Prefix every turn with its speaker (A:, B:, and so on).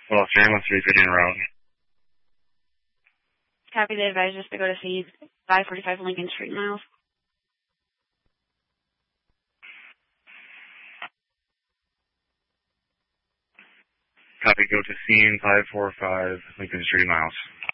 A: Well, Sam, 350 en route.
B: Copy, the advised us to go to see 545 Lincoln Street, Miles.
A: Copy, go to scene 545 Lincoln Street, Miles.